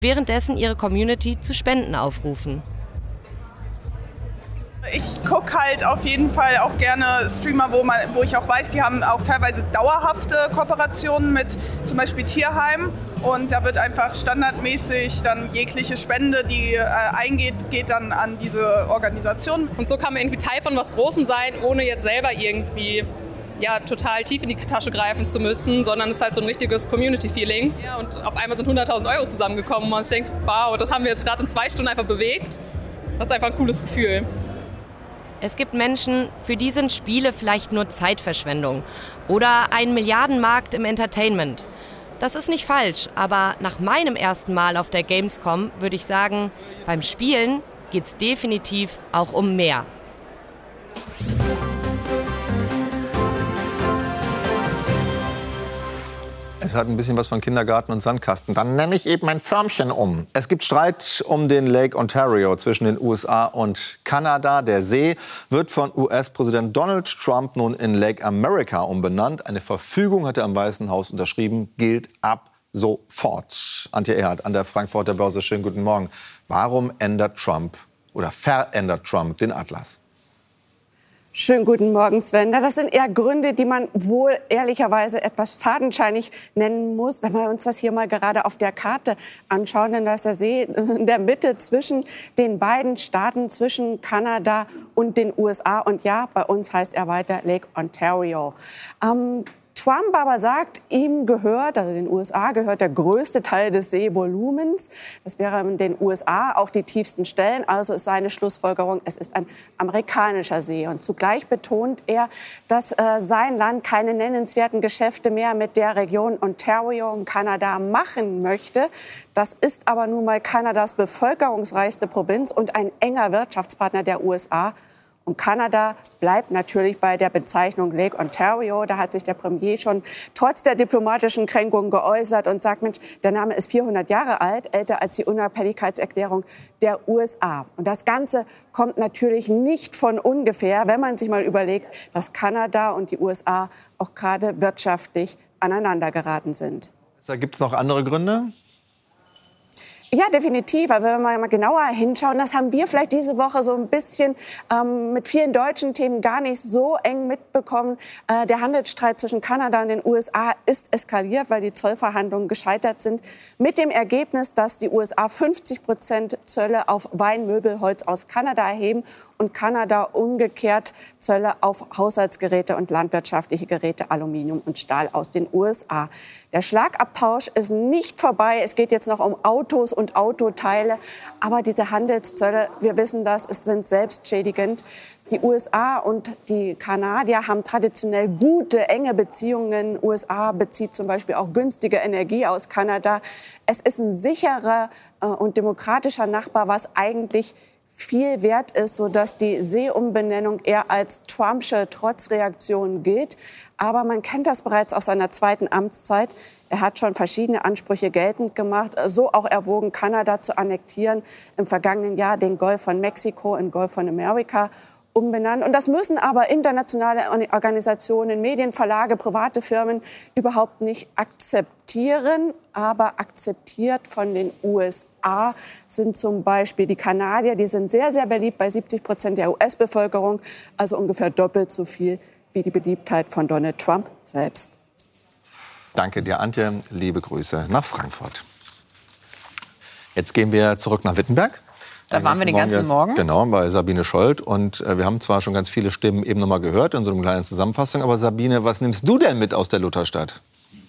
währenddessen ihre Community zu Spenden aufrufen. Ich gucke halt auf jeden Fall auch gerne Streamer, wo ich auch weiß, die haben auch teilweise dauerhafte Kooperationen mit zum Beispiel Tierheimen. Und da wird einfach standardmäßig dann jegliche Spende, die eingeht, geht dann an diese Organisation. Und so kann man irgendwie Teil von was Großem sein, ohne jetzt selber irgendwie total tief in die Tasche greifen zu müssen, sondern es ist halt so ein richtiges Community-Feeling. Ja, und auf einmal sind 100.000 € zusammengekommen und man sich denkt, wow, das haben wir jetzt gerade in 2 Stunden einfach bewegt. Das ist einfach ein cooles Gefühl. Es gibt Menschen, für die sind Spiele vielleicht nur Zeitverschwendung oder ein Milliardenmarkt im Entertainment. Das ist nicht falsch, aber nach meinem ersten Mal auf der Gamescom würde ich sagen, beim Spielen geht's definitiv auch um mehr. Es hat ein bisschen was von Kindergarten und Sandkasten. Dann nenne ich eben mein Förmchen um. Es gibt Streit um den Lake Ontario zwischen den USA und Kanada. Der See wird von US-Präsident Donald Trump nun in Lake America umbenannt. Eine Verfügung hat er am Weißen Haus unterschrieben, gilt ab sofort. Antje Erhardt an der Frankfurter Börse. Schönen guten Morgen. Warum ändert Trump oder verändert Trump den Atlas? Schönen guten Morgen, Sven. Das sind eher Gründe, die man wohl ehrlicherweise etwas fadenscheinig nennen muss, wenn wir uns das hier mal gerade auf der Karte anschauen. Denn da ist der See in der Mitte zwischen den beiden Staaten, zwischen Kanada und den USA. Und ja, bei uns heißt er weiter Lake Ontario. Trump aber sagt, ihm gehört, also den USA gehört der größte Teil des Seevolumens. Das wäre in den USA auch die tiefsten Stellen. Also ist seine Schlussfolgerung, es ist ein amerikanischer See. Und zugleich betont er, dass sein Land keine nennenswerten Geschäfte mehr mit der Region Ontario und Kanada machen möchte. Das ist aber nun mal Kanadas bevölkerungsreichste Provinz und ein enger Wirtschaftspartner der USA. Und Kanada bleibt natürlich bei der Bezeichnung Lake Ontario. Da hat sich der Premier schon trotz der diplomatischen Kränkungen geäußert und sagt, Mensch, der Name ist 400 Jahre alt, älter als die Unabhängigkeitserklärung der USA. Und das Ganze kommt natürlich nicht von ungefähr, wenn man sich mal überlegt, dass Kanada und die USA auch gerade wirtschaftlich aneinander geraten sind. Gibt es noch andere Gründe? Ja, definitiv. Aber wenn wir mal genauer hinschauen, das haben wir vielleicht diese Woche so ein bisschen mit vielen deutschen Themen gar nicht so eng mitbekommen. Der Handelsstreit zwischen Kanada und den USA ist eskaliert, weil die Zollverhandlungen gescheitert sind. Mit dem Ergebnis, dass die USA 50% Zölle auf Weinmöbelholz aus Kanada erheben und Kanada umgekehrt Zölle auf Haushaltsgeräte und landwirtschaftliche Geräte, Aluminium und Stahl aus den USA. Der Schlagabtausch ist nicht vorbei. Es geht jetzt noch um Autos und Autoteile. Aber diese Handelszölle, wir wissen das, es sind selbstschädigend. Die USA und die Kanadier haben traditionell gute, enge Beziehungen. USA bezieht zum Beispiel auch günstige Energie aus Kanada. Es ist ein sicherer und demokratischer Nachbar, was eigentlich viel wert ist, sodass die Seeumbenennung eher als Trumpsche Trotzreaktion gilt. Aber man kennt das bereits aus seiner zweiten Amtszeit. Er hat schon verschiedene Ansprüche geltend gemacht, so auch erwogen, Kanada zu annektieren. Im vergangenen Jahr den Golf von Mexiko in Golf von America umbenannt. Und das müssen aber internationale Organisationen, Medien, Verlage, private Firmen überhaupt nicht akzeptieren. Aber akzeptiert von den USA sind zum Beispiel die Kanadier. Die sind sehr, sehr beliebt bei 70% der US-Bevölkerung, also ungefähr doppelt so viel wie die Beliebtheit von Donald Trump selbst. Danke dir, Antje. Liebe Grüße nach Frankfurt. Jetzt gehen wir zurück nach Wittenberg. Da waren wir den ganzen Morgen. Genau, bei Sabine Scholz. Und wir haben zwar schon ganz viele Stimmen eben noch mal gehört in so einer kleinen Zusammenfassung. Aber Sabine, was nimmst du denn mit aus der Lutherstadt?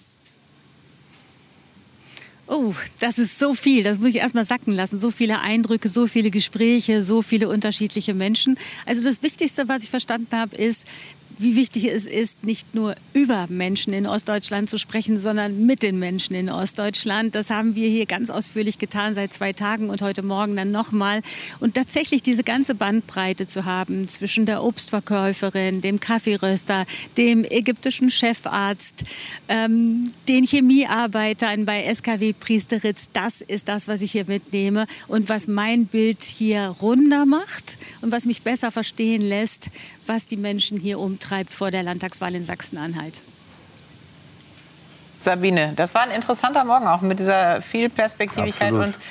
Oh, das ist so viel. Das muss ich erst mal sacken lassen. So viele Eindrücke, so viele Gespräche, so viele unterschiedliche Menschen. Also das Wichtigste, was ich verstanden habe, ist, wie wichtig es ist, nicht nur über Menschen in Ostdeutschland zu sprechen, sondern mit den Menschen in Ostdeutschland. Das haben wir hier ganz ausführlich getan seit 2 Tagen und heute Morgen dann nochmal. Und tatsächlich diese ganze Bandbreite zu haben zwischen der Obstverkäuferin, dem Kaffeeröster, dem ägyptischen Chefarzt, den Chemiearbeitern bei SKW Priesteritz, das ist das, was ich hier mitnehme und was mein Bild hier runder macht und was mich besser verstehen lässt, was die Menschen hier umtreibt vor der Landtagswahl in Sachsen-Anhalt. Sabine, das war ein interessanter Morgen, auch mit dieser Vielperspektivigkeit. Absolut. Und